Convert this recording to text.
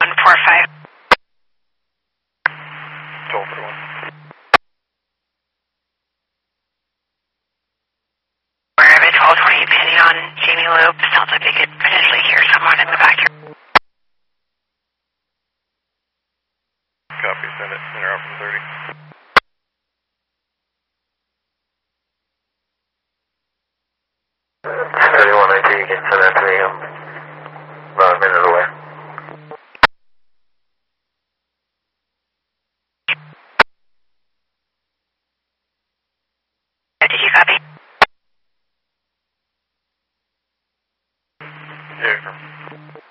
145. Toll for one. Where of it, 1220, depending on Jamie Loop. Sounds like they could potentially hear someone in the back here. Copy, send it. Interrupt from 30. You can send that to me. I'm about a minute away.